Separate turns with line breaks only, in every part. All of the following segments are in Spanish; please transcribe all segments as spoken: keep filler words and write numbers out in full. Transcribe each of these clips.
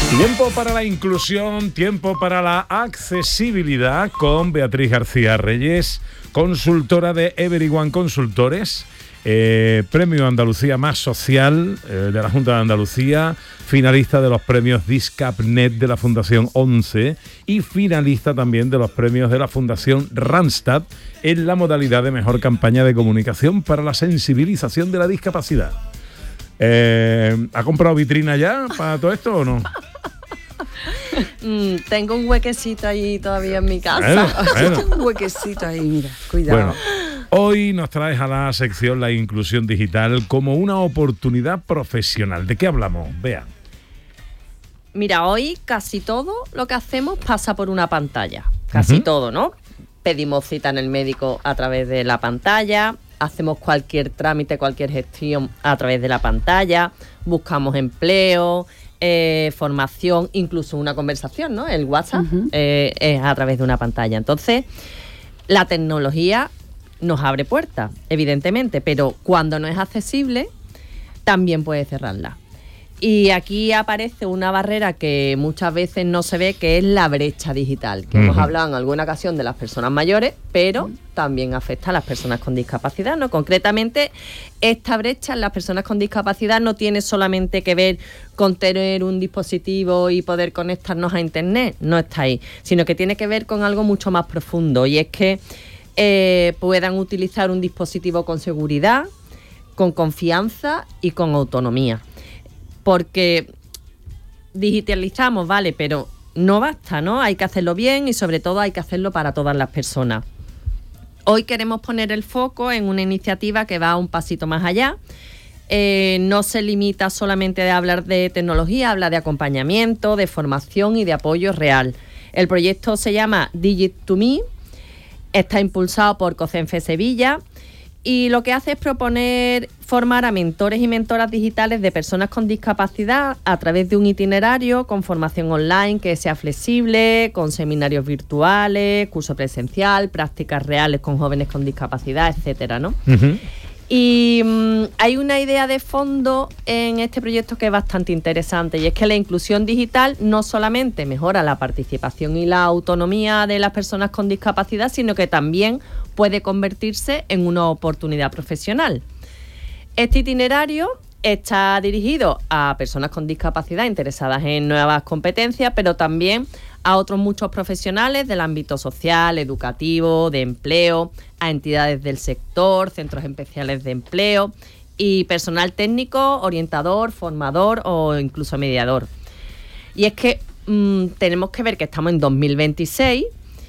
Tiempo para la inclusión, tiempo para la accesibilidad con Beatriz García Reyes, consultora de Everyone Consultores, eh, Premio Andalucía Más Social eh, de la Junta de Andalucía, finalista de los premios Discapnet de la Fundación once y finalista también de los premios de la Fundación Randstad en la modalidad de mejor campaña de comunicación para la sensibilización de la discapacidad. Eh, ¿Ha comprado vitrina ya para todo esto o no?
Mm, tengo un huequecito ahí todavía en mi casa.
Bueno, bueno.
Tengo un huequecito ahí, mira, cuidado.
Bueno, hoy nos traes a la sección La Inclusión Digital como una oportunidad profesional. ¿De qué hablamos? Vea.
Mira, hoy casi todo lo que hacemos pasa por una pantalla. Casi uh-huh. todo, ¿no? Pedimos cita en el médico a través de la pantalla, hacemos cualquier trámite, cualquier gestión a través de la pantalla, buscamos empleo, eh, formación, incluso una conversación, ¿no? El WhatsApp uh-huh. eh, es a través de una pantalla. Entonces, la tecnología nos abre puertas, evidentemente, pero cuando no es accesible, también puede cerrarla. Y aquí aparece una barrera que muchas veces no se ve, que es la brecha digital, que uh-huh. hemos hablado en alguna ocasión de las personas mayores, pero también afecta a las personas con discapacidad, ¿no? Concretamente, esta brecha en las personas con discapacidad no tiene solamente que ver con tener un dispositivo y poder conectarnos a Internet, no está ahí, sino que tiene que ver con algo mucho más profundo, y es que eh, puedan utilizar un dispositivo con seguridad, con confianza y con autonomía. Porque digitalizamos, vale, pero no basta, ¿no? Hay que hacerlo bien y sobre todo hay que hacerlo para todas las personas. Hoy queremos poner el foco en una iniciativa que va un pasito más allá. Eh, no se limita solamente a hablar de tecnología, habla de acompañamiento, de formación y de apoyo real. El proyecto se llama Digit to Me, está impulsado por COCENFE Sevilla, y lo que hace es proponer formar a mentores y mentoras digitales de personas con discapacidad a través de un itinerario con formación online que sea flexible, con seminarios virtuales, curso presencial, prácticas reales con jóvenes con discapacidad, etcétera, ¿no? Uh-huh. Y um, hay una idea de fondo en este proyecto que es bastante interesante, y es que la inclusión digital no solamente mejora la participación y la autonomía de las personas con discapacidad, sino que también puede convertirse en una oportunidad profesional. Este itinerario está dirigido a personas con discapacidad interesadas en nuevas competencias, pero también a otros muchos profesionales del ámbito social, educativo, de empleo, a entidades del sector, centros especiales de empleo y personal técnico, orientador, formador o incluso mediador. Y es que mmm, tenemos que ver que estamos en dos mil veintiséis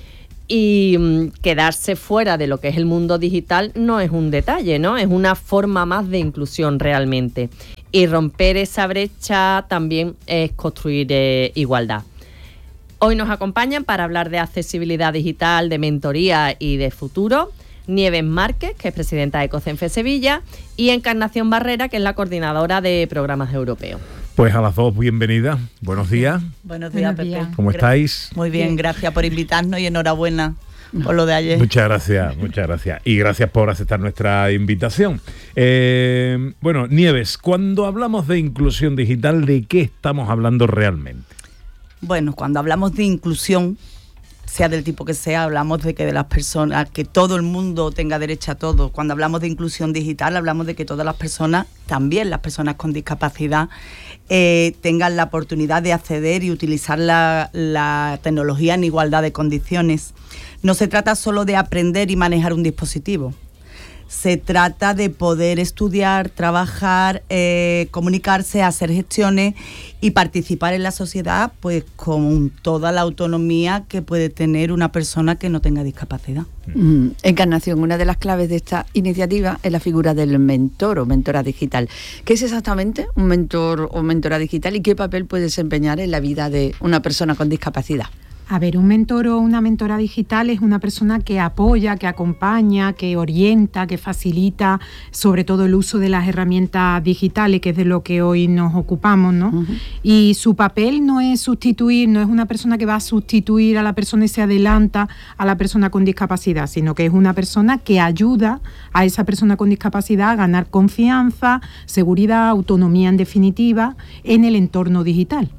y mmm, quedarse fuera de lo que es el mundo digital no es un detalle, ¿no? Es una forma más de inclusión realmente. Y romper esa brecha también es construir eh, igualdad. Hoy nos acompañan para hablar de accesibilidad digital, de mentoría y de futuro Nieves Márquez, que es presidenta de COCENFE Sevilla, y Encarnación Barrera, que es la coordinadora de programas europeos.
Pues a las dos, bienvenidas. Buenos días.
Buenos días,
Buenos días.
Pepe.
¿Cómo estáis?
Muy bien, bien, gracias por invitarnos y enhorabuena por lo de ayer.
Muchas gracias, muchas gracias. Y gracias por aceptar nuestra invitación. Eh, bueno, Nieves, cuando hablamos de inclusión digital, ¿de qué estamos hablando realmente?
Bueno, cuando hablamos de inclusión, sea del tipo que sea, hablamos de que de las personas, que todo el mundo tenga derecho a todo. Cuando hablamos de inclusión digital, hablamos de que todas las personas, también las personas con discapacidad, eh, tengan la oportunidad de acceder y utilizar la, la tecnología en igualdad de condiciones. No se trata solo de aprender y manejar un dispositivo. Se trata de poder estudiar, trabajar, eh, comunicarse, hacer gestiones y participar en la sociedad, pues con toda la autonomía que puede tener una persona que no tenga discapacidad.
Mm. Encarnación, una de las claves de esta iniciativa es la figura del mentor o mentora digital. ¿Qué es exactamente un mentor o mentora digital y qué papel puede desempeñar en la vida de una persona con discapacidad?
A ver, un mentor o una mentora digital es una persona que apoya, que acompaña, que orienta, que facilita sobre todo el uso de las herramientas digitales, que es de lo que hoy nos ocupamos, ¿no? Uh-huh. Y su papel no es sustituir, no es una persona que va a sustituir a la persona y se adelanta a la persona con discapacidad, sino que es una persona que ayuda a esa persona con discapacidad a ganar confianza, seguridad, autonomía en definitiva en el entorno digital.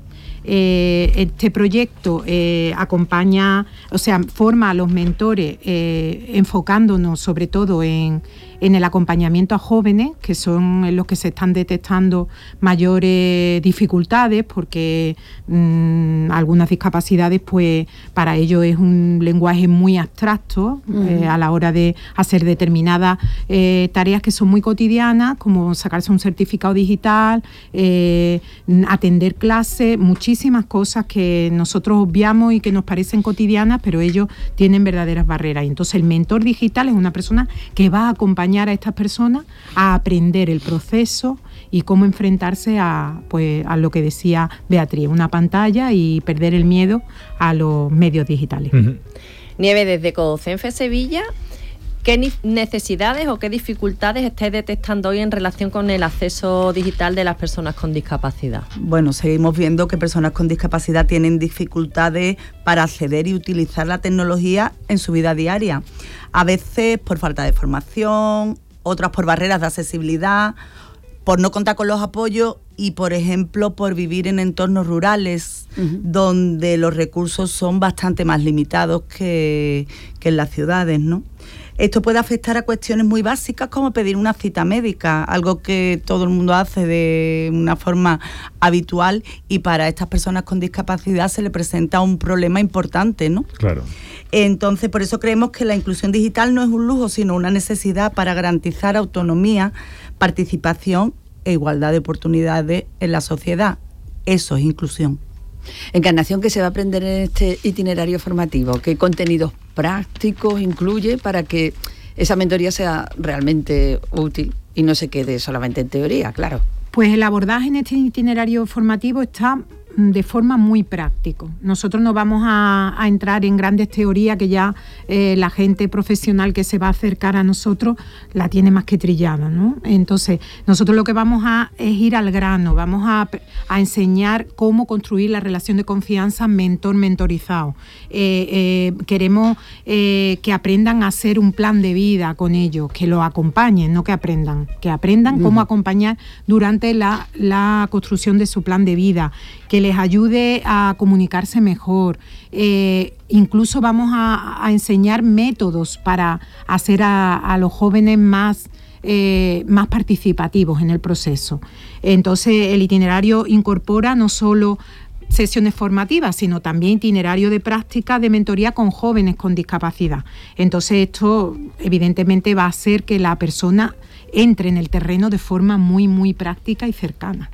Eh, este proyecto eh, acompaña, o sea, forma a los mentores eh, enfocándonos sobre todo en, en el acompañamiento a jóvenes, que son los que se están detectando mayores dificultades, porque mmm, algunas discapacidades, pues para ellos es un lenguaje muy abstracto uh-huh. eh, a la hora de hacer determinadas eh, tareas que son muy cotidianas, como sacarse un certificado digital, eh, atender clases, muchísimas cosas que nosotros obviamos y que nos parecen cotidianas, pero ellos tienen verdaderas barreras. Y entonces el mentor digital es una persona que va a acompañar a estas personas a aprender el proceso y cómo enfrentarse a, pues, a lo que decía Beatriz, una pantalla y perder el miedo a los medios digitales.
Uh-huh.
Nieve, desde Codocenfe Sevilla, ¿qué necesidades o qué dificultades estáis detectando hoy en relación con el acceso digital de las personas con discapacidad?
Bueno, seguimos viendo que personas con discapacidad tienen dificultades para acceder y utilizar la tecnología en su vida diaria. A veces por falta de formación, otras por barreras de accesibilidad, por no contar con los apoyos y, por ejemplo, por vivir en entornos rurales uh-huh. donde los recursos son bastante más limitados que, que en las ciudades, ¿no? Esto puede afectar a cuestiones muy básicas como pedir una cita médica, algo que todo el mundo hace de una forma habitual, y para estas personas con discapacidad se le presenta un problema importante, ¿no?
Claro.
Entonces, por eso creemos que la inclusión digital no es un lujo, sino una necesidad para garantizar autonomía, participación e igualdad de oportunidades en la sociedad. Eso es inclusión.
Encarnación, ¿qué se va a aprender en este itinerario formativo? ¿Qué contenidos prácticos incluye para que esa mentoría sea realmente útil y no se quede solamente en teoría, claro?
Pues el abordaje en este itinerario formativo está de forma muy práctico. Nosotros no vamos a, a entrar en grandes teorías que ya eh, la gente profesional que se va a acercar a nosotros la tiene más que trillada, ¿no? Entonces, nosotros lo que vamos a es ir al grano, vamos a, a enseñar cómo construir la relación de confianza mentor-mentorizado. Eh, eh, queremos eh, que aprendan a hacer un plan de vida con ellos, que los acompañen, no que aprendan, que aprendan uh-huh. cómo acompañar durante la, la construcción de su plan de vida, que les ayude a comunicarse mejor. Eh, incluso vamos a, a enseñar métodos para hacer a, a los jóvenes más, eh, más participativos en el proceso. Entonces, el itinerario incorpora no solo sesiones formativas, sino también itinerario de práctica de mentoría con jóvenes con discapacidad. Entonces, esto evidentemente va a hacer que la persona entre en el terreno de forma muy, muy práctica y cercana.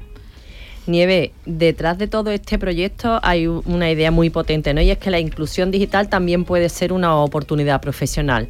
Nieve, detrás de todo este proyecto hay una idea muy potente, ¿no? Y es que la inclusión digital también puede ser una oportunidad profesional.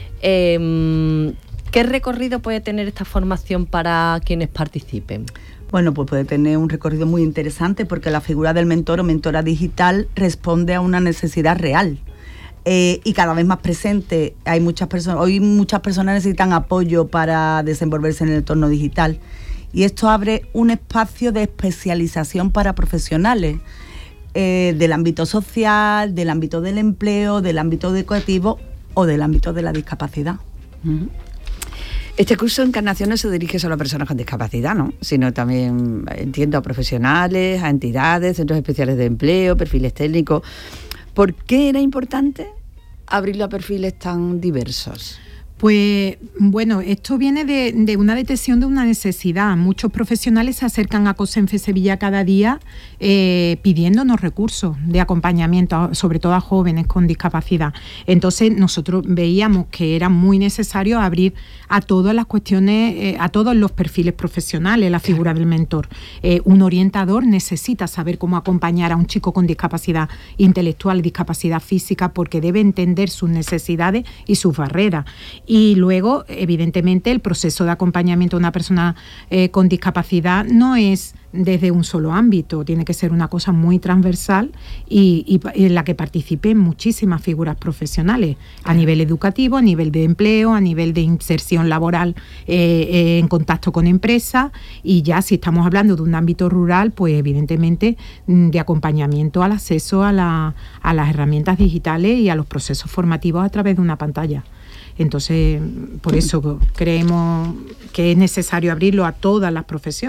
Eh, ¿Qué recorrido puede tener esta formación para quienes participen?
Bueno, pues puede tener un recorrido muy interesante, porque la figura del mentor o mentora digital responde a una necesidad real. Eh, y cada vez más presente. Hay muchas personas, hoy muchas personas necesitan apoyo para desenvolverse en el entorno digital. Y esto abre un espacio de especialización para profesionales eh, del ámbito social, del ámbito del empleo, del ámbito educativo o del ámbito de la discapacidad.
Uh-huh. Este curso Encarnación no se dirige solo a personas con discapacidad, ¿no? Sino también, entiendo, a profesionales, a entidades, centros especiales de empleo, perfiles técnicos. ¿Por qué era importante abrirlo a perfiles tan diversos?
Pues bueno, esto viene de, de una detección de una necesidad. Muchos profesionales se acercan a Codocenfe Sevilla cada día eh, pidiéndonos recursos de acompañamiento, sobre todo a jóvenes con discapacidad. Entonces nosotros veíamos que era muy necesario abrir a todas las cuestiones, eh, a todos los perfiles profesionales, la figura del mentor. Eh, un orientador necesita saber cómo acompañar a un chico con discapacidad intelectual, discapacidad física, porque debe entender sus necesidades y sus barreras. Y luego, evidentemente, el proceso de acompañamiento de una persona eh, con discapacidad no es desde un solo ámbito, tiene que ser una cosa muy transversal y, y en la que participen muchísimas figuras profesionales a nivel educativo, a nivel de empleo, a nivel de inserción laboral eh, eh, en contacto con empresas, y ya si estamos hablando de un ámbito rural, pues evidentemente de acompañamiento al acceso a, la, a las herramientas digitales y a los procesos formativos a través de una pantalla. Entonces, por eso creemos que es necesario abrirlo a todas las profesiones.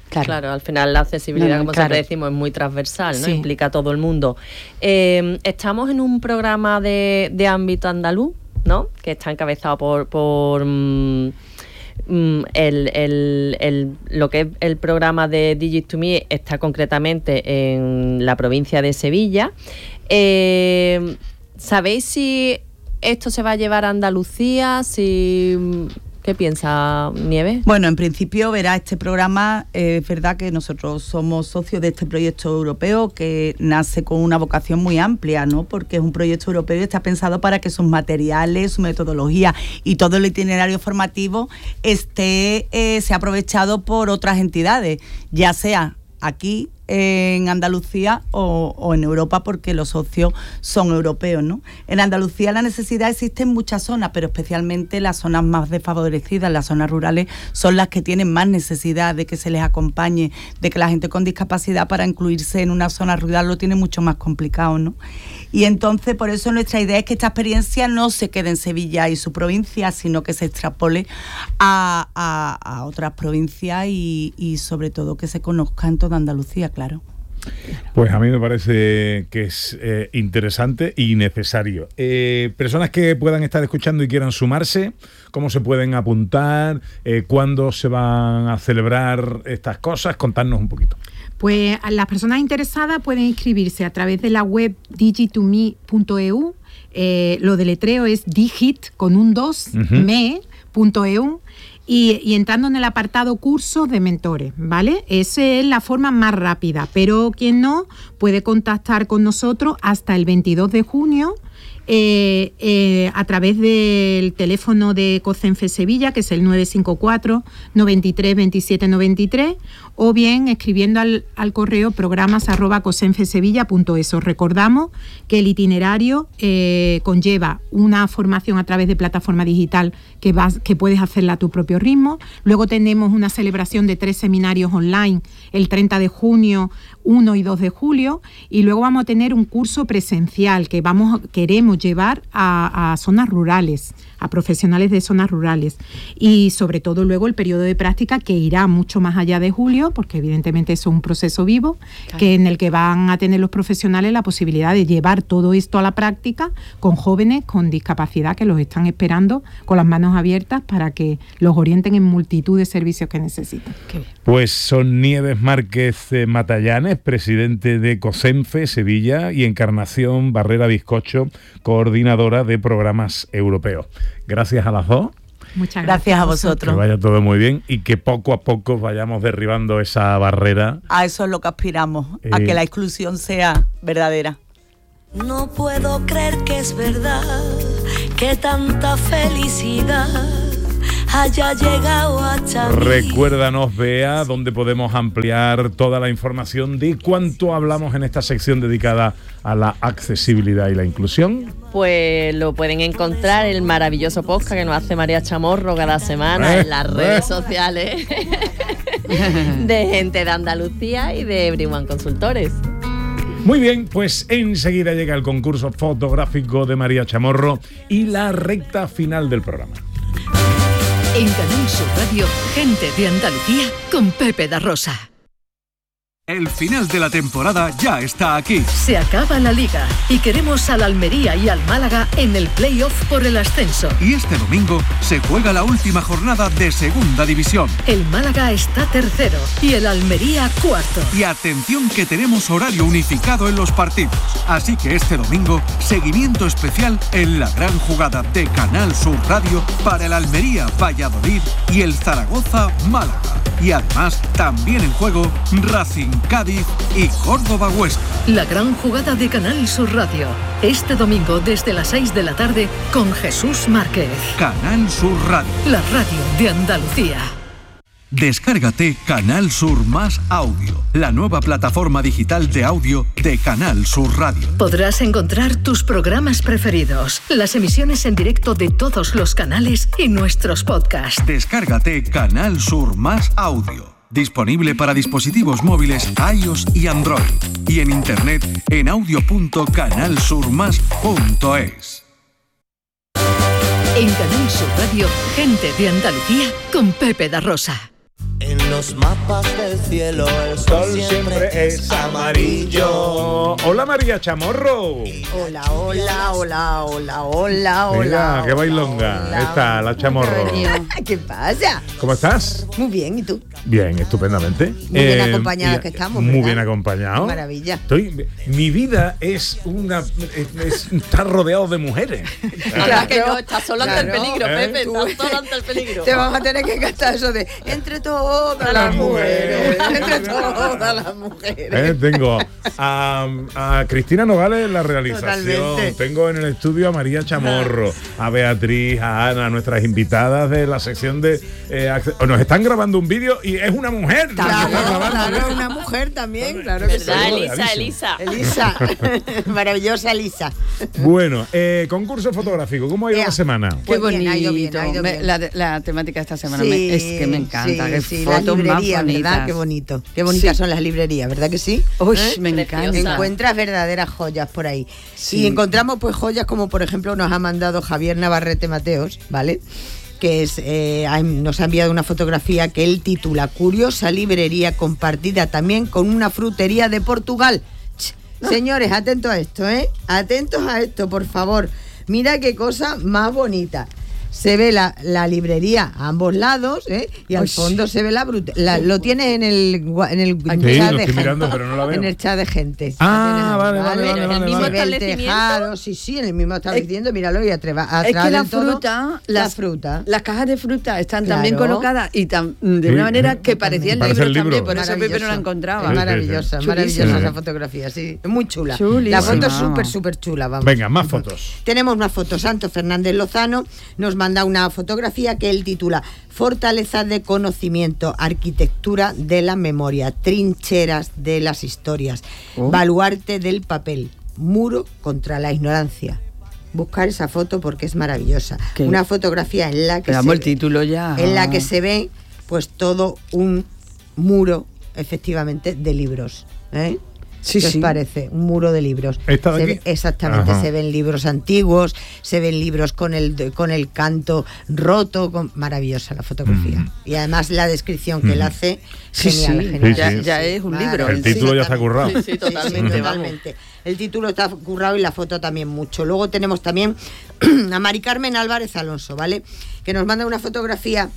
Claro. claro, al final la accesibilidad, no, no, como claro. siempre decimos, es muy transversal, ¿no? Sí. Implica a todo el mundo. Eh, estamos en un programa de, de ámbito andaluz, ¿no? Que está encabezado por... por mm, El, el, el, lo que es el programa de Digit to Me está concretamente en la provincia de Sevilla. Eh, ¿Sabéis si esto se va a llevar a Andalucía? Si... ¿Qué piensa Nieves?
Bueno, en principio, verá, este programa, eh, es verdad que nosotros somos socios de este proyecto europeo que nace con una vocación muy amplia, ¿no? Porque es un proyecto europeo y está pensado para que sus materiales, su metodología y todo el itinerario formativo esté, eh, sea aprovechado por otras entidades, ya sea aquí en Andalucía o, o en Europa, porque los socios son europeos, ¿no? En Andalucía la necesidad existe en muchas zonas, pero especialmente las zonas más desfavorecidas, las zonas rurales, son las que tienen más necesidad de que se les acompañe, de que la gente con discapacidad para incluirse en una zona rural lo tiene mucho más complicado, ¿no? Y entonces por eso nuestra idea es que esta experiencia no se quede en Sevilla y su provincia, sino que se extrapole a, a, a otras provincias y, y sobre todo que se conozca en toda Andalucía, claro.
Pues a mí me parece que es eh, interesante y necesario. Eh, personas que puedan estar escuchando y quieran sumarse, ¿cómo se pueden apuntar? Eh, ¿Cuándo se van a celebrar estas cosas? Contadnos un poquito.
Pues las personas interesadas pueden inscribirse a través de la web digit to me punto e u. Eh, lo deletreo es digit con un dos, uh-huh. me punto e u. Y, y entrando en el apartado cursos de mentores, ¿vale? Esa es la forma más rápida, pero quien no puede contactar con nosotros hasta el veintidós de junio eh, eh, a través del teléfono de COSENFE Sevilla, que es el nueve cinco cuatro, noventa y tres, veintisiete noventa y tres, o bien escribiendo al, al correo programas arroba cosenfesevilla punto es. Os recordamos que el itinerario eh, conlleva una formación a través de plataforma digital que, vas, que puedes hacerla a tu propio ritmo. Luego tenemos una celebración de tres seminarios online el treinta de junio, uno y dos de julio, y luego vamos a tener un curso presencial que vamos queremos llevar a, a zonas rurales, a profesionales de zonas rurales, y sobre todo luego el periodo de práctica que irá mucho más allá de julio, porque evidentemente eso es un proceso vivo, claro, que en el que van a tener los profesionales la posibilidad de llevar todo esto a la práctica con jóvenes con discapacidad que los están esperando con las manos abiertas para que los orienten en multitud de servicios que necesitan.
Pues son Nieves Márquez Matallanes, presidente de COSENFE Sevilla, y Encarnación Barrera Bizcocho, coordinadora de programas europeos. Gracias a las dos.
Muchas gracias.
Gracias a vosotros.
Que vaya todo muy bien y que poco a poco vayamos derribando esa barrera.
A eso es lo que aspiramos, eh... a que la inclusión sea verdadera.
No puedo creer que es verdad, que tanta felicidad haya llegado hasta mí.
Recuérdanos, Bea, dónde podemos ampliar toda la información de cuánto hablamos en esta sección dedicada a la accesibilidad y la inclusión.
Pues lo pueden encontrar en el maravilloso podcast que nos hace María Chamorro cada semana eh, en las redes eh. sociales de gente de Andalucía y de Everyone Consultores.
Muy bien, pues enseguida llega el concurso fotográfico de María Chamorro y la recta final del programa.
En Canal Sur Radio, gente de Andalucía con Pepe da Rosa.
El final de la temporada ya está aquí.
Se acaba la Liga y queremos al Almería y al Málaga en el play-off por el ascenso.
Y este domingo se juega la última jornada de Segunda División.
El Málaga está tercero y el Almería cuarto.
Y atención que tenemos horario unificado en los partidos. Así que este domingo, seguimiento especial en la gran jugada de Canal Sur Radio para el Almería Valladolid y el Zaragoza Málaga. Y además, también en juego Racing Cádiz y Córdoba Huesca.
La gran jugada de Canal Sur Radio. Este domingo desde las seis de la tarde con Jesús Márquez.
Canal Sur Radio.
La radio de Andalucía.
Descárgate Canal Sur Más Audio, la nueva plataforma digital de audio de Canal Sur Radio.
Podrás encontrar tus programas preferidos, las emisiones en directo de todos los canales y nuestros podcasts.
Descárgate Canal Sur Más Audio. Disponible para dispositivos móviles iOS y Android. Y en internet en audio punto canal sur más punto es.
En Canal Sur Radio, gente de Andalucía con Pepe da Rosa.
En
En los mapas del cielo el sol,
sol siempre es amarillo. Hola María Chamorro.
Hola, hola, hola, hola, hola, hola.
Mira, qué bailonga.
Hola.
Está la Chamorro.
¿Qué pasa?
¿Cómo estás?
Muy bien, ¿y tú?
Bien, estupendamente.
Muy bien acompañadas que estamos,
Muy
¿verdad?
bien acompañado.
Qué maravilla.
Estoy, mi vida es una es, es- está rodeado de mujeres.
Claro que no, estás solo ante el
Claro.
peligro,
¿Eh?
Pepe, estás solo ante el peligro.
Te vamos a tener que cantar eso de entre todas las mujeres, entre todas las mujeres.
Eh, Tengo a, a Cristina Nogales en la realización.
Totalmente.
Tengo en el estudio a María Chamorro, a Beatriz, a Ana, nuestras invitadas de la sección de eh, acce- nos están grabando un vídeo y es una mujer. la que está
Claro,
grabando.
claro, una mujer también, claro que sí.
¿Verdad,
Eso,
Elisa,
aviso.
Elisa?
Elisa, maravillosa Elisa.
Bueno, eh, concurso fotográfico, ¿cómo ha ido
Ea.
la semana?
Qué
Pues bien,
bonito.
ha ido bien, ha ido
Me-
bien.
la, la temática de esta semana
Sí,
me- es que me encanta.
sí,
Qué
sí, las
fotos más
librerías,
bonitas.
¿verdad? Qué bonito. Qué bonitas
Sí.
son las librerías, ¿verdad que sí?
Uy,
¿Eh?
me
Preciosa.
encanta.
Encuentras verdaderas joyas por ahí.
Sí.
Y encontramos pues joyas como por ejemplo nos ha mandado Javier Navarrete Mateos, ¿vale? Que es, eh, ha- nos ha enviado una fotografía que él titula Curiosa librería compartida también con una frutería de Portugal. Ch, señores, atentos a esto, ¿eh? Atentos a esto, por favor. Mira qué cosa más bonita. Se ve la, la librería a ambos lados, ¿eh? Y al
Uy.
fondo se ve la bruta. La, lo tienes en el, gua- en el
Sí,
chat
lo
de
estoy
gente.
mirando, pero no la veo.
En el chat de gente.
Ah,
La tienes ahí,
vale, vale,
Pero
vale,
en el
vale,
mismo
vale.
Se ve el
establecimiento.
tejado, sí, sí, en el mismo establecimiento, míralo y atreva, atrás
Es que la
del todo,
fruta,
la
las,
fruta.
las cajas de fruta están tan bien
Claro.
colocadas y tan, de
Sí,
una manera
eh,
que parecía el
parece
libro,
el libro.
también, por eso Pepe no
Maravilloso.
la encontraba.
Es
Sí, sí,
maravillosa,
sí.
maravillosa
Chulísima.
esa fotografía, sí, es muy chula.
Chulísima.
La foto es súper, súper chula, vamos.
Venga, más fotos.
Tenemos una foto. Santo Fernández Lozano nos manda una fotografía que él titula Fortaleza de conocimiento, arquitectura de la memoria, trincheras de las historias,
Oh.
baluarte del papel, muro contra la ignorancia. Buscar esa foto porque es maravillosa.
¿Qué?
Una fotografía en la que
Te damos
se
el título ya.
en la que se ve pues todo un muro efectivamente de libros, ¿eh?
Sí,
¿Qué
sí.
os parece? Un muro de libros.
¿Esta de
Se
aquí?
ve- exactamente,
Ajá.
se ven libros antiguos, se ven libros con el de- con el canto roto, con- maravillosa la fotografía.
Mm.
Y además la descripción que él
Mm.
hace,
Sí,
genial,
sí,
genial.
ya- ya es un libro.
El título ya está currado.
Sí, sí, totalmente, vamos.
totalmente. El título está currado y la foto también mucho. Luego tenemos también a Mari Carmen Álvarez Alonso, ¿vale? Que nos manda una fotografía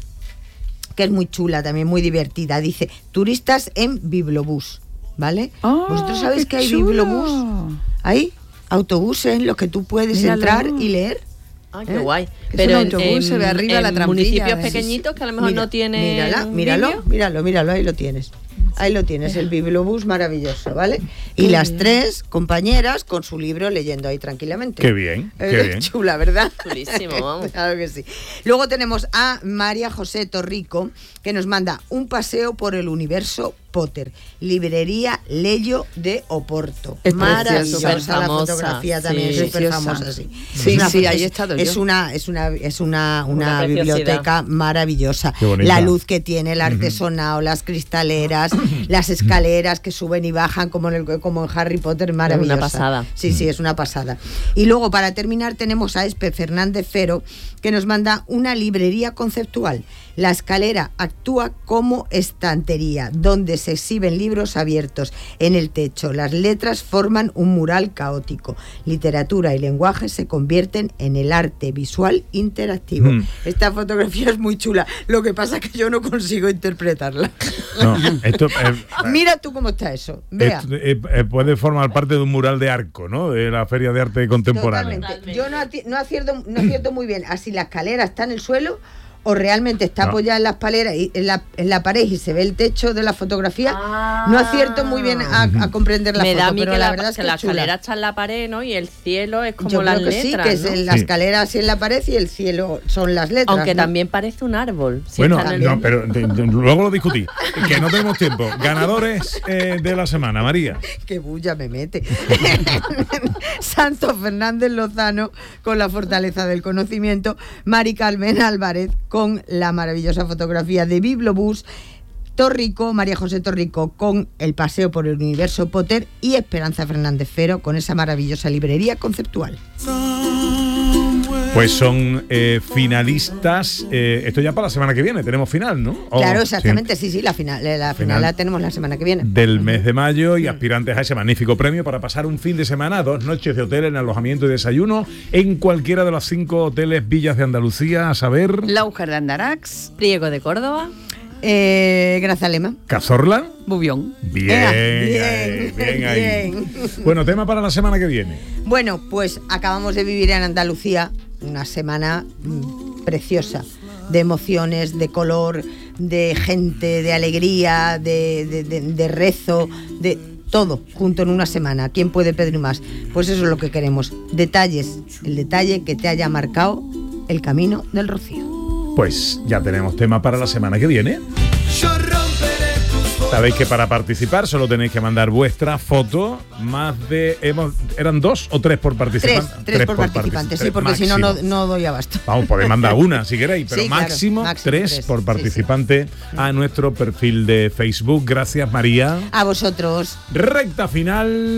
que es muy chula, también muy divertida. Dice, turistas en Bibliobús, ¿vale?
Ah,
¿Vosotros sabéis
qué
que hay
chulo.
Bibliobús? Hay autobuses en los que tú puedes
Míralo.
entrar y leer.
Ah, qué
¿Eh?
guay.
Es
Pero
un
en,
autobús, se ve
en-
arriba la
en
trampilla
municipios
de-
pequeñitos que a lo mejor
Mira,
no tienen
mírala, míralo,
vídeo.
míralo, míralo, ahí lo tienes. Ahí lo tienes, el Bibliobús maravilloso, ¿vale? Y
Qué
las
bien.
tres compañeras con su libro leyendo ahí tranquilamente.
Qué bien,
Eh,
qué bien.
Chula, ¿verdad?
Chulísimo, vamos.
Claro que sí. Luego tenemos a María José Torrico, que nos manda un paseo por el universo Potter, librería Lello de Oporto.
Es
Maravillosa
preciosa,
la
superfamosa,
fotografía también,
sí.
súper famosa, sí.
Sí,
Es una
sí,
foto-
ahí he
es-
estado
es
yo.
Una, es una, es una, una,
Una preciosidad.
biblioteca maravillosa.
Qué bonita.
La luz que tiene, el artesonado, las cristaleras, las escaleras que suben y bajan como en, el, como en Harry Potter, maravillosa.
una pasada.
Sí, sí, es una pasada. Y luego, para terminar, tenemos a Espe Fernández Fero, que nos manda una librería conceptual. La escalera actúa como estantería, donde se exhiben libros abiertos en el techo. Las letras forman un mural caótico. Literatura y lenguaje se convierten en el arte visual interactivo.
Mm.
Esta fotografía es muy chula. Lo que pasa es que yo no consigo interpretarla.
No, esto eh,
Mira tú cómo está eso. Vea.
esto, eh, eh, puede formar parte de un mural de arco, ¿no? De la Feria de Arte Contemporáneo.
Totalmente. Yo no, ati- no, acierto, no acierto muy bien a si la escalera está en el suelo o realmente está
No.
apoyada en la, espalera y, en, la, en la pared y se ve el techo de la fotografía. No acierto muy bien a, a comprender la
Me
foto,
da a mí
pero
que
la,
la,
verdad es
que
que
la
es chula.
escalera está en la pared, ¿no? Y el cielo es como
Yo
las
creo que
letras,
sí, que es
¿no?
en la
Sí.
escalera así en la pared y el cielo son las letras.
Aunque
¿no?
también parece un árbol. si
Bueno,
está en el-
no, pero de- de- luego lo discutí. Que no tenemos tiempo. Ganadores eh, de la semana, María.
Qué bulla me mete. Santo Fernández Lozano con la fortaleza del conocimiento, Mari Carmen Álvarez con la maravillosa fotografía de Bibliobús, Torrico, María José Torrico con el paseo por el universo Potter y Esperanza Fernández Fero con esa maravillosa librería conceptual.
Somewhere
Pues son eh, finalistas. Eh, esto ya para la semana que viene. Tenemos final, ¿no? O,
claro, exactamente. Sí, sí, sí la final, la final, final la tenemos la semana que viene.
Del mes de mayo y aspirantes a ese magnífico premio para pasar un fin de semana, dos noches de hotel en alojamiento y desayuno en cualquiera de los cinco hoteles Villas de Andalucía, a saber...
Laujar de Andarax,
Priego de Córdoba,
eh, Grazalema,
Cazorla,
Bubión.
Bien,
Eh, bien,
bien, bien ahí.
bien.
Bueno, tema para la semana que viene.
Bueno, pues acabamos de vivir en Andalucía una semana mm, preciosa, de emociones, de color, de gente, de alegría, de, de, de, de rezo, de todo junto en una semana. ¿Quién puede pedir más? Pues eso es lo que queremos. Detalles, el detalle que te haya marcado el camino del Rocío.
Pues ya tenemos tema para la semana que viene. Sabéis que para participar solo tenéis que mandar vuestra foto. Más de... Hemos, ¿Eran dos o tres por participante?
Tres, tres, tres por, por participante, sí, porque si no, no, no doy abasto.
Vamos, podéis mandar una si queréis, pero sí, máximo,
claro, máximo
tres, tres por participante sí, sí. a nuestro perfil de Facebook. Gracias, María.
A vosotros.
Recta final.